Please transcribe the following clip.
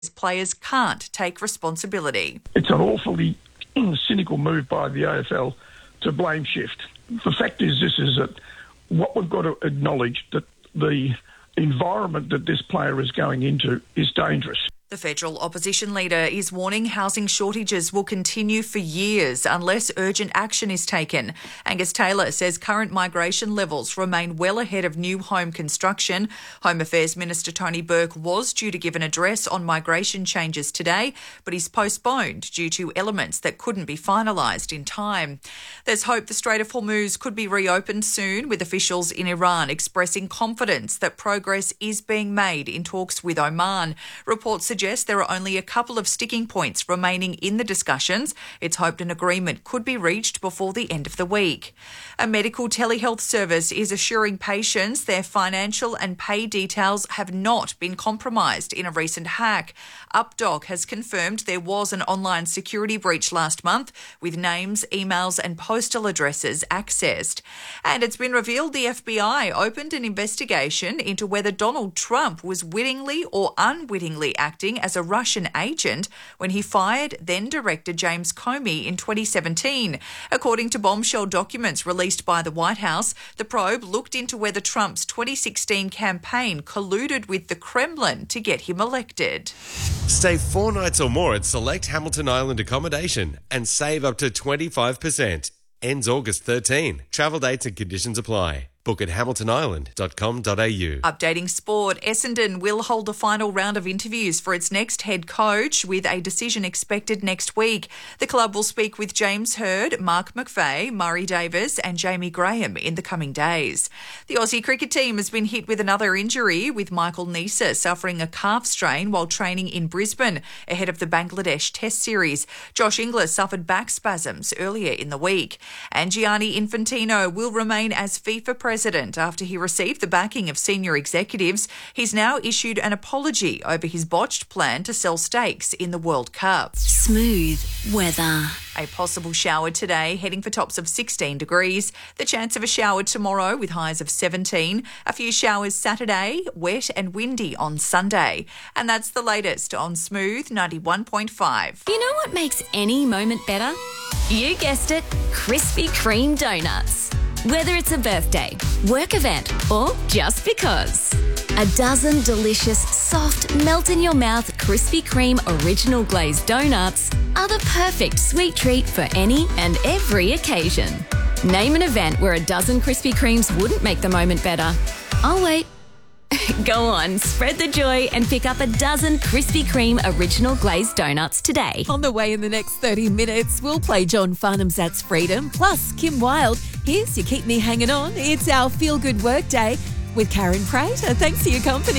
players can't take responsibility. It's an awfully cynical move by the AFL to blame shift. The fact is that what we've got to acknowledge that the environment that this player is going into is dangerous. The federal opposition leader is warning housing shortages will continue for years unless urgent action is taken. Angus Taylor says current migration levels remain well ahead of new home construction. Home Affairs Minister Tony Burke was due to give an address on migration changes today, but he's postponed due to elements that couldn't be finalised in time. There's hope the Strait of Hormuz could be reopened soon, with officials in Iran expressing confidence that progress is being made in talks with Oman. Reports suggest there are only a couple of sticking points remaining in the discussions. It's hoped an agreement could be reached before the end of the week. A medical telehealth service is assuring patients their financial and pay details have not been compromised in a recent hack. UpDoc has confirmed there was an online security breach last month with names, emails and postal addresses accessed. And it's been revealed the FBI opened an investigation into whether Donald Trump was wittingly or unwittingly acting as a Russian agent when he fired then-Director James Comey in 2017. According to bombshell documents released by the White House, the probe looked into whether Trump's 2016 campaign colluded with the Kremlin to get him elected. Stay 4 nights or more at select Hamilton Island accommodation and save up to 25%. Ends August 13. Travel dates and conditions apply. Book at hamiltonisland.com.au. Updating sport, Essendon will hold a final round of interviews for its next head coach, with a decision expected next week. The club will speak with James Hird, Mark McVeigh, Murray Davis and Jamie Graham in the coming days. The Aussie cricket team has been hit with another injury, with Michael Neser suffering a calf strain while training in Brisbane ahead of the Bangladesh Test Series. Josh Inglis suffered back spasms earlier in the week. And Gianni Infantino will remain as FIFA president after he received the backing of senior executives. He's now issued an apology over his botched plan to sell stakes in the World Cup. Smooth weather. A possible shower today, heading for tops of 16 degrees. The chance of a shower tomorrow with highs of 17. A few showers Saturday, wet and windy on Sunday. And that's the latest on Smooth 91.5. You know what makes any moment better? You guessed it, Krispy Kreme donuts. Whether it's a birthday, work event, or just because. A dozen delicious, soft, melt-in-your-mouth Krispy Kreme original glazed donuts are the perfect sweet treat for any and every occasion. Name an event where a dozen Krispy Kremes wouldn't make the moment better. I'll wait. Go on, spread the joy and pick up a dozen Krispy Kreme original glazed donuts today. On the way in the next 30 minutes, we'll play John Farnham's That's Freedom, plus Kim Wilde. Here's You Keep Me Hanging On. It's our feel-good work day with Karen Prater. Thanks for your company.